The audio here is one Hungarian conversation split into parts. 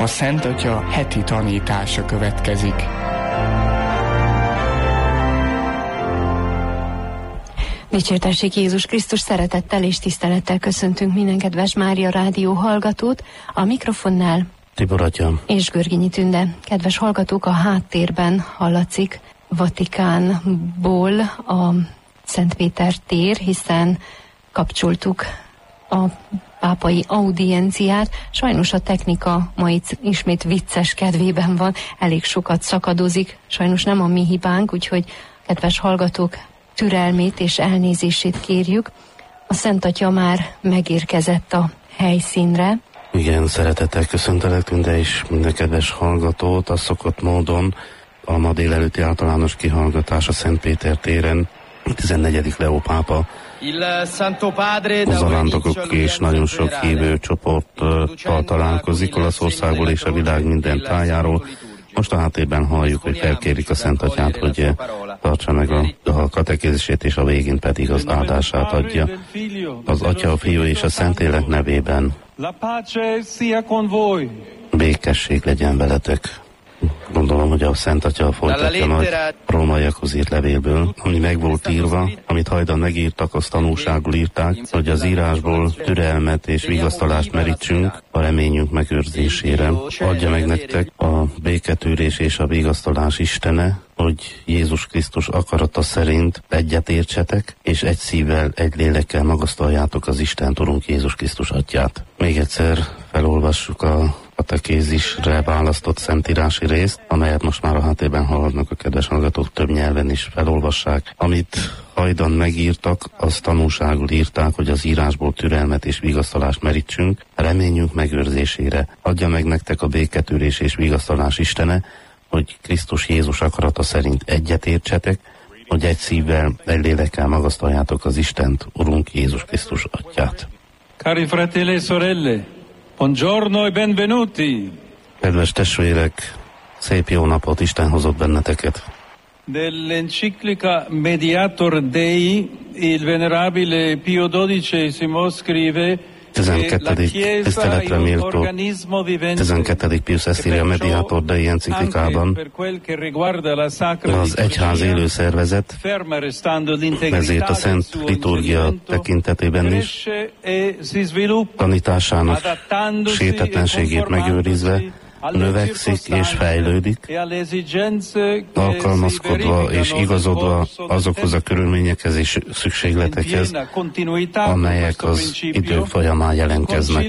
A Szent Atya heti tanítása következik. Dicsértessék Jézus Krisztus, szeretettel és tisztelettel köszöntünk minden kedves Mária Rádió hallgatót, a mikrofonnál Tibor atya és Görgényi Tünde. Kedves hallgatók, a háttérben hallatszik Vatikánból a Szent Péter tér, hiszen kapcsoltuk a pápai audienciát. Sajnos a technika ma itt ismét vicces kedvében van, elég sokat szakadozik, sajnos nem a mi hibánk, úgyhogy kedves hallgatók, türelmét és elnézését kérjük. A Szent Atya már megérkezett a helyszínre. Igen, szeretettel köszöntelek Tünde és minden kedves hallgatót. A szokott módon a ma délelőtti általános kihallgatás a Szent Péter téren 14. Leó pápa zarándokok és nagyon sok hívő csoporttal találkozik Olaszországból és a világ minden tájáról. Most a háttérben halljuk, hogy felkérik a Szent Atyát, hogy tartsa meg a katekézisét, és a végén pedig az áldását adja. Az Atya, a Fiú és a Szentlélek nevében. Békesség legyen veletek. Gondolom, hogy a Szent Atya folytatja nagy rómaiakhoz írt levélből, ami meg volt írva, amit hajdan megírtak, azt tanúságul írták, hogy az írásból türelmet és vigasztalást merítsünk a reményünk megőrzésére. Adja meg nektek a béketűrés és a vigasztalás Istene, hogy Jézus Krisztus akarata szerint egyet értsetek, és egy szívvel, egy lélekkel magasztaljátok az Isten Urunk Jézus Krisztus Atyát. Még egyszer felolvassuk a katekézisre választott szentírási részt, amelyet most már a háttérben hallhatnak a kedves hallgatók, több nyelven is felolvassák. Amit hajdan megírtak, azt tanúságul írták, hogy az írásból türelmet és vigasztalást merítsünk, reményünk megőrzésére. Adja meg nektek a béketűrés és vigasztalás Istene, hogy Krisztus Jézus akarata szerint egyet értsetek, hogy egy szívvel, egy lélekkel magasztaljátok az Istent, Urunk Jézus Krisztus Atyát. Cari fratelli e sorelle, buongiorno e benvenuti. Kedves testvérek, szép jó napot, Isten hozott benneteket. Nell'enciclica Mediator Dei, il venerabile Pio XII scrive 12. tiszteletre méltó 12. Pius ezt írja a Mediator Dei enciklikában. Az egyház élő szervezet, ezért a Szent Liturgia tekintetében is tanításának sértetlenségét megőrizve növekszik és fejlődik, alkalmazkodva és igazodva azokhoz a körülményekhez és szükségletekhez, amelyek az idők folyamán jelentkeznek.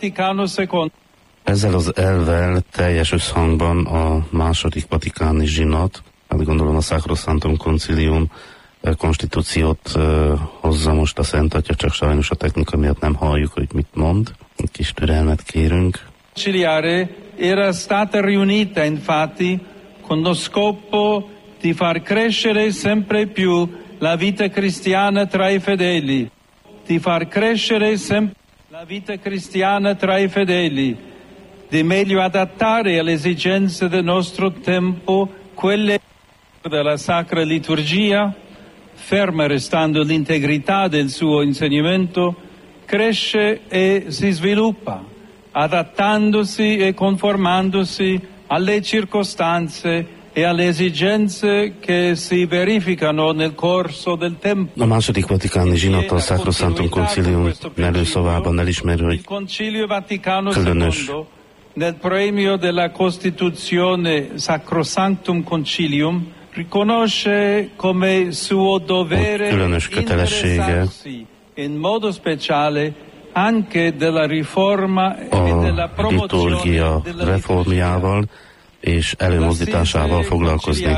Ezzel az elvvel teljes összhangban a második vatikáni zsinat, hát gondolom a Sacrosanctum Concilium konstitúciót hozza most a Szent Atya, csak sajnos a technika miatt nem halljuk, hogy mit mond. Egy kis türelmet kérünk. Era stata riunita infatti con lo scopo di far crescere sempre più la vita cristiana tra i fedeli, di far crescere sempre la vita cristiana tra i fedeli, di meglio adattare alle esigenze del nostro tempo quelle della Sacra Liturgia, ferma restando l'integrità del suo insegnamento, cresce e si sviluppa, adattandosi e conformandosi alle circostanze e alle esigenze che si verificano nel corso del tempo. A második vatikáni zsinat a Sacrosanctum Concilium előszavában elismeri, hogy különös nel premio della Costituzione Sacrosanctum Concilium riconosce come suo dovere interessarsi in modo speciale anche della riforma e della liturgia reformjával és előmozdításával foglalkozni.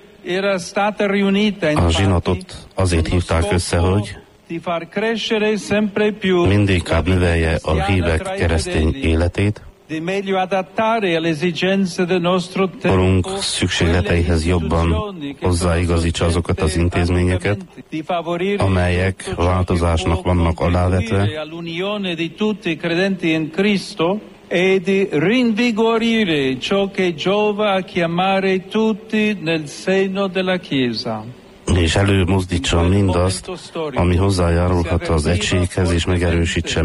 A zsinatot azért hívták össze, hogy mindinkább növelje a hívek keresztény életét, korunk szükségleteihez jobban hozzáigazítsa azokat az intézményeket, amelyek változásnak vannak alávetve, e di rinvigorire ciò che giova a chiamare tutti nel seno della Chiesa. És előmozdítsa mindazt, ami hozzájárulhat az egységhez, és megerősítse